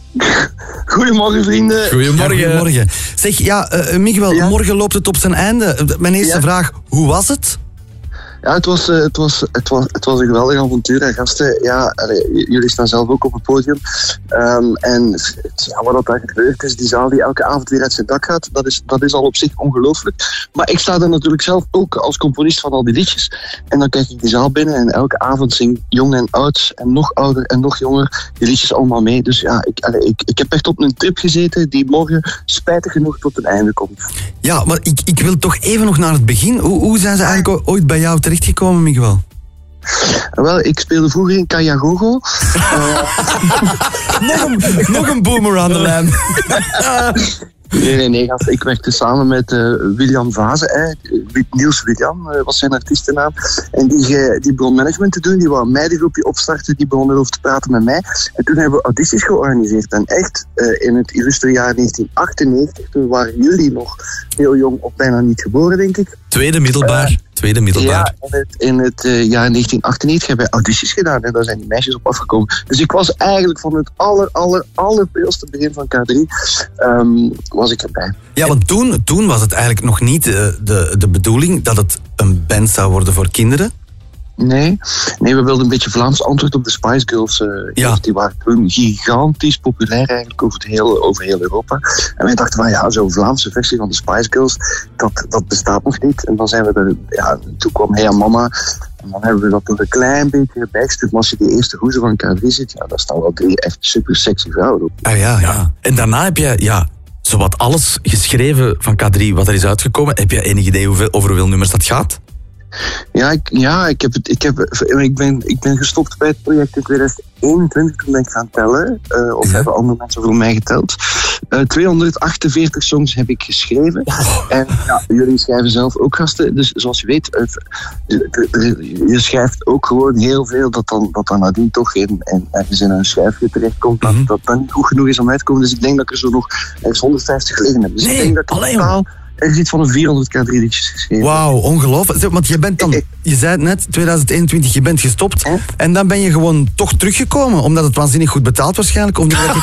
Goedemorgen, vrienden. Goedemorgen. Zeg, Miguel, morgen loopt het op zijn einde. Mijn eerste vraag, hoe was het? Ja, het was een geweldig avontuur. En gasten, jullie staan zelf ook op het podium. Wat dat daar gebeurt is, die zaal die elke avond weer uit zijn dak gaat, dat is al op zich ongelooflijk. Maar ik sta daar natuurlijk zelf ook als componist van al die liedjes. En dan kijk ik die zaal binnen en elke avond zing jong en oud en nog ouder en nog jonger die liedjes allemaal mee. Dus ja, ik heb echt op een trip gezeten die morgen spijtig genoeg tot een einde komt. Ja, maar ik wil toch even nog naar het begin. Hoe zijn ze eigenlijk ooit bij jou terechtgekomen, Miguel? Wel, ik speelde vroeger in Kajagogo. nog een boomer aan de lijn. Nee, gast. Ik werkte samen met William Vaze. Niels William was zijn artiestennaam. En die begon management te doen. Die wou een meidengroepje opstarten. Die begon erover te praten met mij. En toen hebben we audities georganiseerd. En echt, in het illustre jaar 1998, toen waren jullie nog heel jong of bijna niet geboren, denk ik. Tweede middelbaar. Ja, in het jaar 1998 hebben we audities gedaan en daar zijn die meisjes op afgekomen. Dus ik was eigenlijk van het allerpeelste begin van K3 was ik erbij. Ja, want toen was het eigenlijk nog niet de bedoeling dat het een band zou worden voor kinderen. Nee, we wilden een beetje Vlaams antwoord op de Spice Girls. Die waren toen gigantisch populair eigenlijk over heel Europa. En wij dachten van zo'n Vlaamse versie van de Spice Girls, dat bestaat nog niet. En dan zijn we toen kwam Hey Mama. En dan hebben we dat nog een klein beetje bijgestuurd. Maar als je die eerste hoezen van K3 ziet, daar staan wel 3 echt super sexy vrouwen op. Ja. En daarna heb je zowat alles geschreven van K3 wat er is uitgekomen. Heb je enig idee over hoeveel nummers dat gaat? Ik ben gestopt bij het project in 2021, toen ben ik gaan tellen. Hebben andere mensen voor mij geteld. 248 songs heb ik geschreven. En jullie schrijven zelf ook, gasten. Dus zoals je weet, je schrijft ook gewoon heel veel dat dan nadien toch ergens in een schijfje terechtkomt. Dat dan niet goed genoeg is om uit te komen. Dus ik denk dat ik er zo nog ergens 150 gelegen heb. Dus ik denk dat ik totaal er is iets van een 400 K3-liedjes geschreven. Wauw, ongelooflijk. Want je bent dan, je zei het net, 2021, je bent gestopt. En dan ben je gewoon toch teruggekomen. Omdat het waanzinnig goed betaalt waarschijnlijk.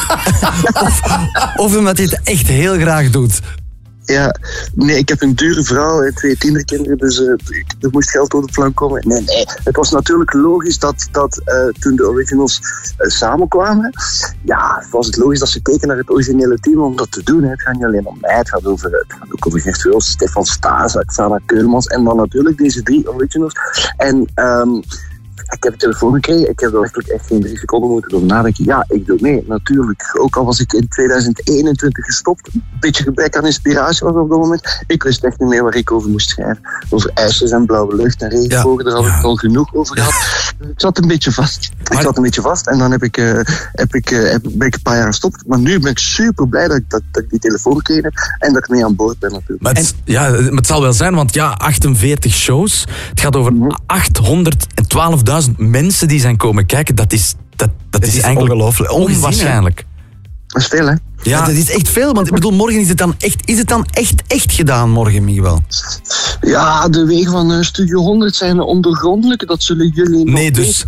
Of omdat je het echt heel graag doet. Ja, nee, ik heb een dure vrouw en 2 tienerkinderen, dus er moest geld door de plank komen. Nee, het was natuurlijk logisch dat toen de originals samenkwamen, was het logisch dat ze keken naar het originele team om dat te doen. Het gaat niet alleen om mij, het gaat ook over Gert Wils, Stefan Staes, Xana Keulmans en dan natuurlijk deze 3 originals. En ik heb een telefoon gekregen, ik heb er eigenlijk echt geen 3 seconden moeten over nadenken. Ja, ik doe mee, natuurlijk. Ook al was ik in 2021 gestopt, een beetje gebrek aan inspiratie was op dat moment. Ik wist echt niet meer waar ik over moest schrijven. Over ijsjes en blauwe lucht en regenbogen, daar had ik al genoeg over gehad. Ik zat een beetje vast. En dan ben ik een paar jaar gestopt. Maar nu ben ik super blij dat ik die telefoon gekregen heb en dat ik mee aan boord ben natuurlijk. Maar het zal wel zijn, want 48 shows. Het gaat over 812.000 mensen die zijn komen kijken. Dat is eigenlijk ongelooflijk. Onwaarschijnlijk. Dat is veel, hè? Ja, dat is echt veel, want ik bedoel, morgen is het dan echt gedaan, morgen, Miguel? Ja, de wegen van Studio 100 zijn ondoorgrondelijk, dat zullen jullie nog Nee, dus.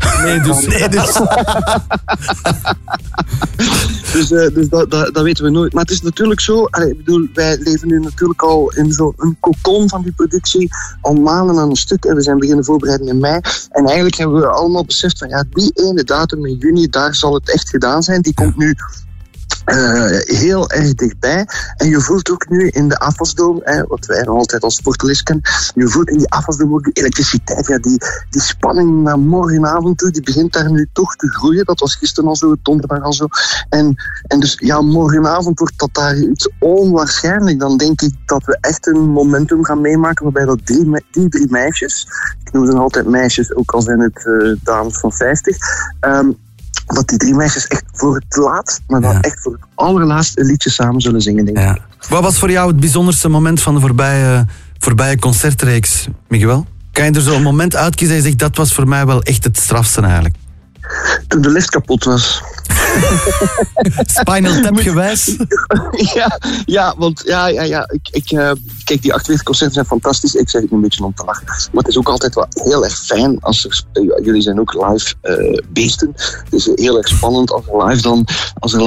Dus dat weten we nooit. Maar het is natuurlijk zo, wij leven nu natuurlijk al in zo'n cocon van die productie, al maanden aan een stuk, en we zijn beginnen voorbereiden in mei. En eigenlijk hebben we allemaal beseft van, die ene datum in juni, daar zal het echt gedaan zijn. Die komt nu heel erg dichtbij. En je voelt ook nu in de Afasdom, wat wij nog altijd als sportlist kennen, je voelt in die Afasdom ook die elektriciteit, die spanning naar morgenavond toe, die begint daar nu toch te groeien. Dat was gisteren al zo, donderdag al zo. En dus morgenavond wordt dat daar iets onwaarschijnlijk. Dan denk ik dat we echt een momentum gaan meemaken waarbij dat die 3 meisjes, ik noem ze altijd meisjes, ook al zijn het dames van 50, dat die 3 meisjes echt voor het laatst, maar dan echt voor het allerlaatste liedje samen zullen zingen, denk ik. Wat was voor jou het bijzonderste moment van de voorbije concertreeks, Miguel? Kan je er zo een moment uitkiezen en je zegt, dat was voor mij wel echt het strafste eigenlijk? Toen de lift kapot was. Spinal Tap gewijs? Want kijk, die 48 concerten zijn fantastisch. Ik zeg het een beetje om te lachen. Maar het is ook altijd wel heel erg fijn als jullie zijn ook live beesten. Het is heel erg spannend als er